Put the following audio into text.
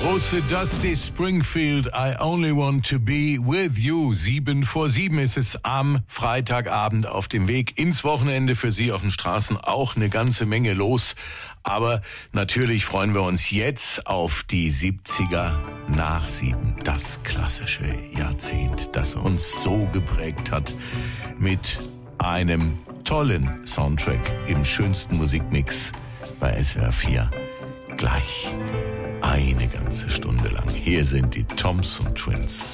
große Dusty Springfield, I Only Want to Be With You. 7:07 ist es am Freitagabend auf dem Weg ins Wochenende. Für Sie auf den Straßen auch eine ganze Menge los. Aber natürlich freuen wir uns jetzt auf die 70er nach 7. Das klassische Jahrzehnt, das uns so geprägt hat mit einem tollen Soundtrack im schönsten Musikmix bei SWR 4. Gleich eine ganze Stunde lang. Hier sind die Thompson Twins.